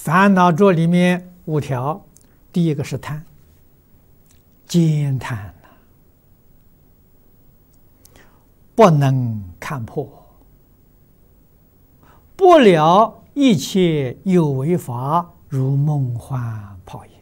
烦恼着里面5条，第一个是贪，兼贪呐，不能看破，不了一切有为法，如梦幻泡影。